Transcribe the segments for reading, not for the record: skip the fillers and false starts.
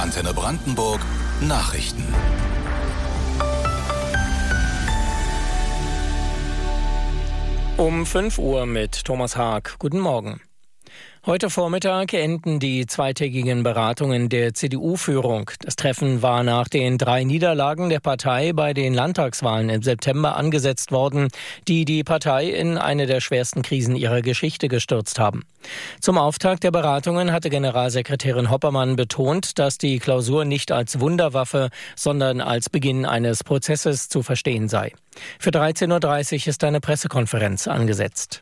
Antenne Brandenburg Nachrichten. Um 5 Uhr mit Thomas Haag. Guten Morgen. Heute Vormittag enden die zweitägigen Beratungen der CDU-Führung. Das Treffen war nach den 3 Niederlagen der Partei bei den Landtagswahlen im September angesetzt worden, die die Partei in eine der schwersten Krisen ihrer Geschichte gestürzt haben. Zum Auftakt der Beratungen hatte Generalsekretärin Hoppermann betont, dass die Klausur nicht als Wunderwaffe, sondern als Beginn eines Prozesses zu verstehen sei. Für 13.30 Uhr ist eine Pressekonferenz angesetzt.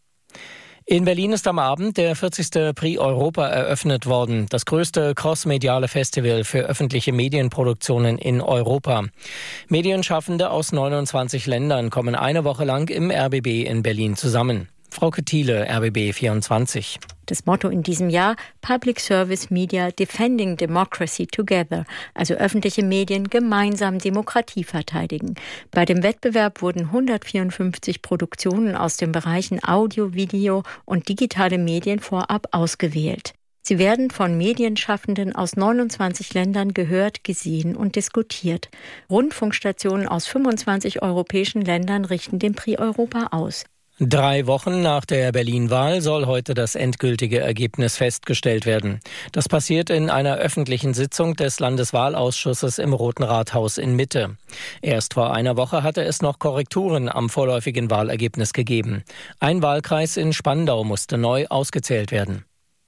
In Berlin ist am Abend der 40. Prix Europa eröffnet worden, das größte crossmediale Festival für öffentliche Medienproduktionen in Europa. Medienschaffende aus 29 Ländern kommen eine Woche lang im RBB in Berlin zusammen. Frauke Thiele, RBB 24. Das Motto in diesem Jahr: Public Service Media Defending Democracy Together, also öffentliche Medien gemeinsam Demokratie verteidigen. Bei dem Wettbewerb wurden 154 Produktionen aus den Bereichen Audio, Video und digitale Medien vorab ausgewählt. Sie werden von Medienschaffenden aus 29 Ländern gehört, gesehen und diskutiert. Rundfunkstationen aus 25 europäischen Ländern richten den Prix Europa aus. 3 Wochen nach der Berlin-Wahl soll heute das endgültige Ergebnis festgestellt werden. Das passiert in einer öffentlichen Sitzung des Landeswahlausschusses im Roten Rathaus in Mitte. Erst vor einer Woche hatte es noch Korrekturen am vorläufigen Wahlergebnis gegeben. Ein Wahlkreis in Spandau musste neu ausgezählt werden.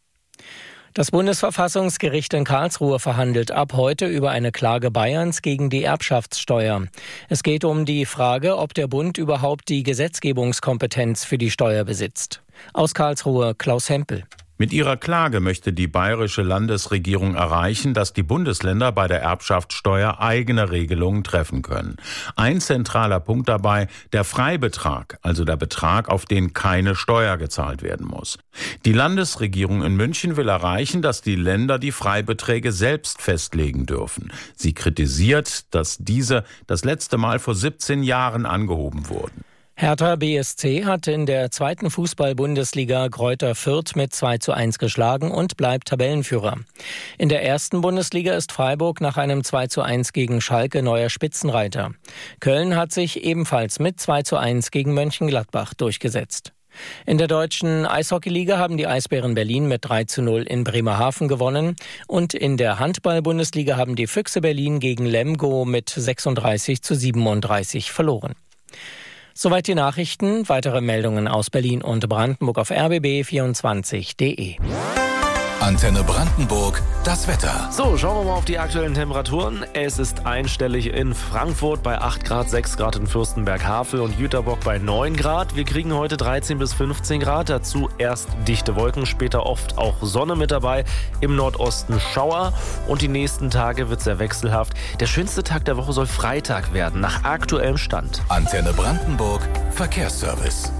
Das Bundesverfassungsgericht in Karlsruhe verhandelt ab heute über eine Klage Bayerns gegen die Erbschaftssteuer. Es geht um die Frage, ob der Bund überhaupt die Gesetzgebungskompetenz für die Steuer besitzt. Aus Karlsruhe Klaus Hempel. Mit ihrer Klage möchte die bayerische Landesregierung erreichen, dass die Bundesländer bei der Erbschaftssteuer eigene Regelungen treffen können. Ein zentraler Punkt dabei: der Freibetrag, also der Betrag, auf den keine Steuer gezahlt werden muss. Die Landesregierung in München will erreichen, dass die Länder die Freibeträge selbst festlegen dürfen. Sie kritisiert, dass diese das letzte Mal vor 17 Jahren angehoben wurden. Hertha BSC hat in der 2. Fußball-Bundesliga Greuther Fürth mit 2:1 geschlagen und bleibt Tabellenführer. In der 1. Bundesliga ist Freiburg nach einem 2:1 gegen Schalke neuer Spitzenreiter. Köln hat sich ebenfalls mit 2:1 gegen Mönchengladbach durchgesetzt. In der deutschen Eishockeyliga haben die Eisbären Berlin mit 3:0 in Bremerhaven gewonnen und in der Handball-Bundesliga haben die Füchse Berlin gegen Lemgo mit 36:37 verloren. Soweit die Nachrichten. Weitere Meldungen aus Berlin und Brandenburg auf rbb24.de. Antenne Brandenburg, das Wetter. So, schauen wir mal auf die aktuellen Temperaturen. Es ist einstellig in Frankfurt bei 8 Grad, 6 Grad in Fürstenberg-Havel und Jüterbock bei 9 Grad. Wir kriegen heute 13 bis 15 Grad. Dazu erst dichte Wolken, später oft auch Sonne mit dabei. Im Nordosten Schauer. Und die nächsten Tage wird sehr wechselhaft. Der schönste Tag der Woche soll Freitag werden, nach aktuellem Stand. Antenne Brandenburg, Verkehrsservice.